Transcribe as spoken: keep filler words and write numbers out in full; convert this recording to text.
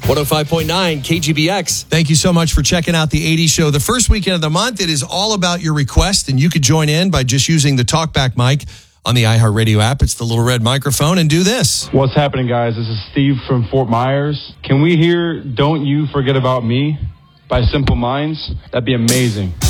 one oh five point nine K G B X. Thank you so much for checking out the eighties Show. The first weekend of the month, it is all about your request, and you could join in by just using the TalkBack mic on the iHeartRadio app. It's the little red microphone, and do this. What's happening, guys? This is Steve from Fort Myers. Can we hear Don't You Forget About Me by Simple Minds? That'd be amazing.